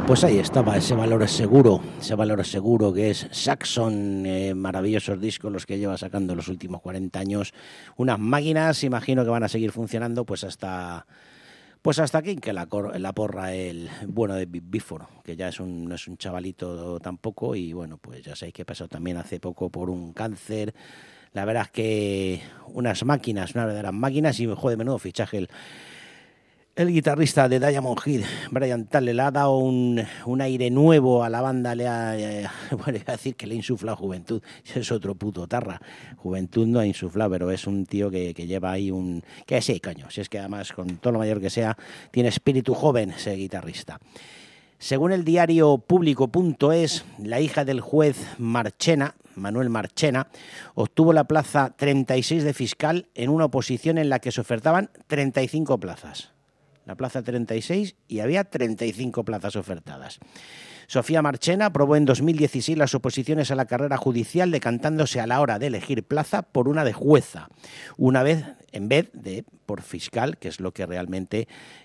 Pues ahí estaba ese valor seguro que es Saxon, maravillosos discos los que lleva sacando los últimos 40 años, unas máquinas, imagino que van a seguir funcionando pues hasta aquí, que la porra el bueno de Bifor, que ya no es un chavalito tampoco, y bueno, pues ya sabéis que pasó también hace poco por un cáncer. La verdad es que unas verdaderas máquinas, y joder, menudo fichaje el guitarrista de Diamond Head, Brian Talley, le ha dado un aire nuevo a la banda, bueno, iba a decir que le ha insuflado juventud, es otro puto tarra, juventud no ha insuflado, pero es un tío que lleva ahí que sí, coño, si es que además con todo lo mayor que sea, tiene espíritu joven ese guitarrista. Según el diario Público.es, la hija del juez Manuel Marchena, obtuvo la plaza 36 de fiscal en una oposición en la que se ofertaban 35 plazas. La plaza 36 y había 35 plazas ofertadas. Sofía Marchena aprobó en 2016 las oposiciones a la carrera judicial, decantándose a la hora de elegir plaza por una de jueza, en vez de por fiscal, que es lo que realmente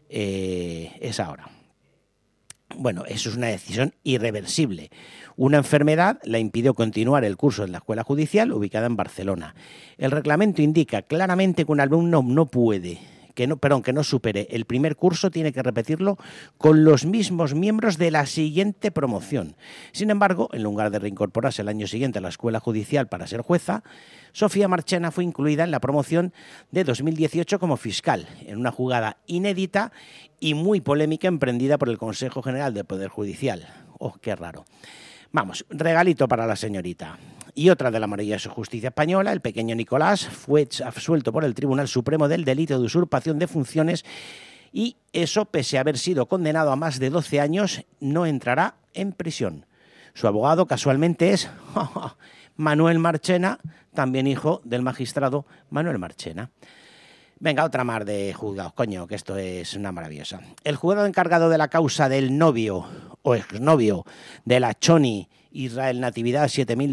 es ahora. Bueno, eso es una decisión irreversible. Una enfermedad la impidió continuar el curso en la escuela judicial ubicada en Barcelona. El reglamento indica claramente que un alumno que no supere el primer curso, tiene que repetirlo con los mismos miembros de la siguiente promoción. Sin embargo, en lugar de reincorporarse el año siguiente a la escuela judicial para ser jueza, Sofía Marchena fue incluida en la promoción de 2018 como fiscal, en una jugada inédita y muy polémica emprendida por el Consejo General del Poder Judicial. ¡Oh, qué raro! Vamos, regalito para la señorita. Y otra de la maravillosa justicia española, el pequeño Nicolás fue absuelto por el Tribunal Supremo del delito de usurpación de funciones, y eso, pese a haber sido condenado a más de 12 años, no entrará en prisión. Su abogado casualmente es Manuel Marchena, también hijo del magistrado Manuel Marchena. Venga, otra más de juzgados, coño, que esto es una maravillosa. El juzgado encargado de la causa del novio o exnovio de la Choni Israel Natividad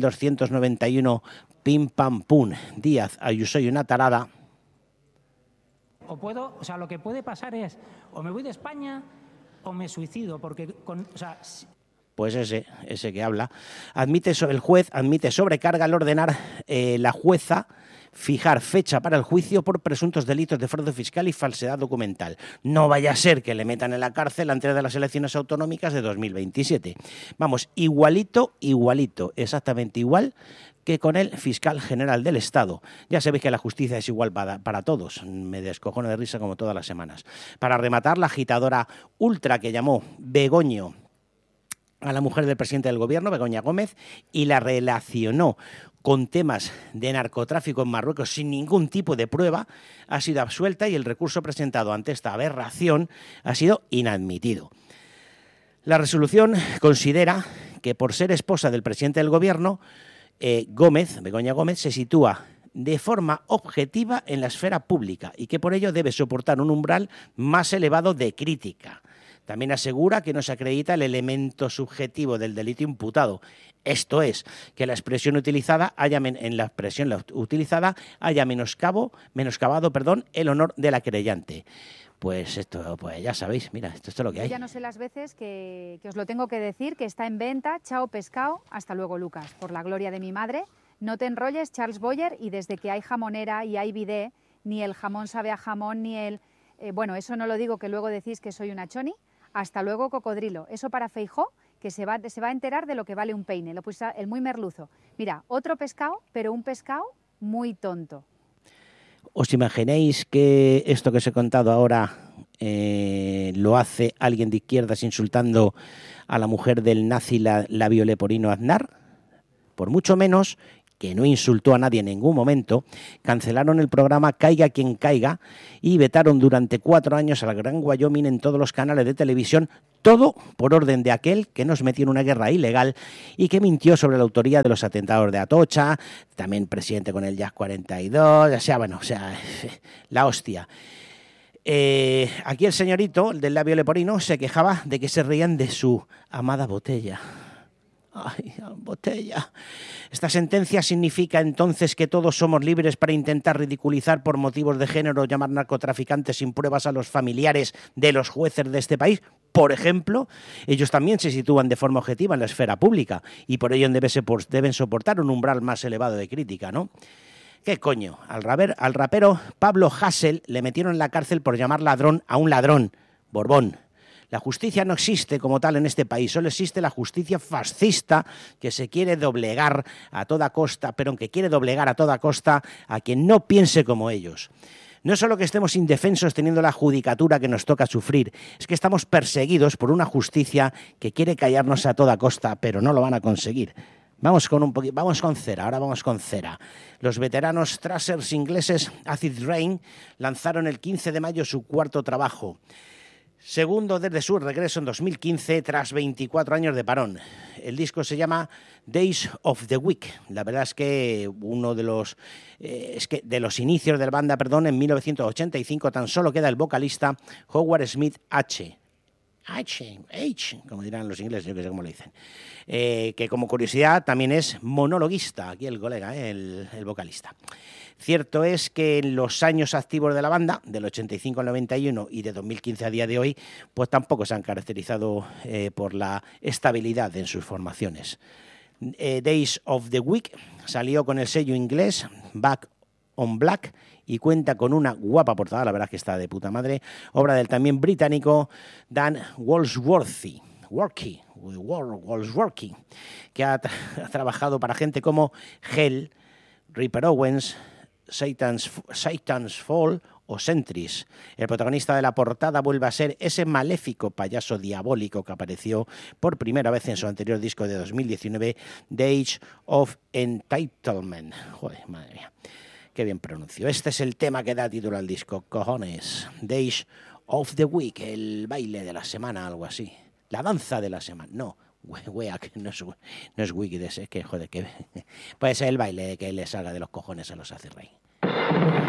7291 Pim Pam Pum Díaz Ayuso y una tarada. Lo que puede pasar es, o me voy de España o me suicido, porque Pues ese que habla, el juez admite sobrecarga al ordenar la jueza fijar fecha para el juicio por presuntos delitos de fraude fiscal y falsedad documental. No vaya a ser que le metan en la cárcel antes de las elecciones autonómicas de 2027. Vamos, igualito, exactamente igual que con el fiscal general del Estado. Ya sabéis que la justicia es igual para todos. Me descojono de risa como todas las semanas. Para rematar, la agitadora ultra que llamó Begoño a la mujer del presidente del gobierno, Begoña Gómez, y la relacionó con temas de narcotráfico en Marruecos sin ningún tipo de prueba, ha sido absuelta y el recurso presentado ante esta aberración ha sido inadmitido. La resolución considera que por ser esposa del presidente del gobierno, Begoña Gómez, se sitúa de forma objetiva en la esfera pública y que por ello debe soportar un umbral más elevado de crítica. También asegura que no se acredita el elemento subjetivo del delito imputado. Esto es, que la expresión utilizada haya menoscabado el honor de la querellante. Pues esto, pues ya sabéis, mira, esto es lo que hay. Ya no sé las veces que os lo tengo que decir, que está en venta. Chao pescado, hasta luego Lucas. Por la gloria de mi madre, no te enrolles, Charles Boyer, y desde que hay jamonera y hay bidé, ni el jamón sabe a jamón, ni el... bueno, eso no lo digo, que luego decís que soy una choni. Hasta luego, cocodrilo. Eso para Feijóo, que se va a enterar de lo que vale un peine. Lo puso el muy merluzo. Mira, otro pescado, pero un pescado muy tonto. ¿Os imagináis que esto que os he contado ahora lo hace alguien de izquierdas insultando a la mujer del nazi Labio Leporino Aznar? Por mucho menos que no insultó a nadie en ningún momento, cancelaron el programa Caiga quien caiga y vetaron durante 4 años al Gran Wyoming en todos los canales de televisión, todo por orden de aquel que nos metió en una guerra ilegal y que mintió sobre la autoría de los atentados de Atocha, también presidente con el Jazz 42, la hostia. Aquí el señorito, el del Labio Leporino, se quejaba de que se reían de su amada botella. Ay, botella. Esta sentencia significa entonces que todos somos libres para intentar ridiculizar por motivos de género, llamar narcotraficantes sin pruebas a los familiares de los jueces de este país. Por ejemplo, ellos también se sitúan de forma objetiva en la esfera pública y por ello deben soportar un umbral más elevado de crítica, ¿no? ¿Qué coño? Al rapero Pablo Hasél le metieron en la cárcel por llamar ladrón a un ladrón, Borbón. La justicia no existe como tal en este país, solo existe la justicia fascista que se quiere doblegar a toda costa, pero aunque quiere doblegar a toda costa a quien no piense como ellos. No es solo que estemos indefensos teniendo la judicatura que nos toca sufrir, es que estamos perseguidos por una justicia que quiere callarnos a toda costa, pero no lo van a conseguir. Vamos con cera, ahora vamos con cera. Los veteranos thrashers ingleses Acid Rain lanzaron el 15 de mayo su cuarto trabajo. Segundo desde su regreso en 2015 tras 24 años de parón. El disco se llama Days of the Week. La verdad es que uno de los inicios de la banda, en 1985 tan solo queda el vocalista Howard Smith H, como dirán los ingleses, yo que sé cómo lo dicen, que como curiosidad también es monologuista, aquí el colega, el vocalista. Cierto es que en los años activos de la banda, del 85 al 91 y de 2015 a día de hoy, pues tampoco se han caracterizado por la estabilidad en sus formaciones. Days of the Week salió con el sello inglés Back on Black y cuenta con una guapa portada, la verdad es que está de puta madre, obra del también británico Dan Walsworthy, que ha trabajado para gente como Hell, Ripper Owens, Satan's Fall o Sentries. El protagonista de la portada vuelve a ser ese maléfico payaso diabólico que apareció por primera vez en su anterior disco de 2019, The Age of Entitlement. Joder, madre mía, qué bien pronuncio. Este es el tema que da título al disco, cojones. The Age of the Week, el baile de la semana, algo así. La danza de la semana, no. Wea, que no es wiki de ese, que joder, que puede ser el baile que le salga de los cojones a los Acid Rain.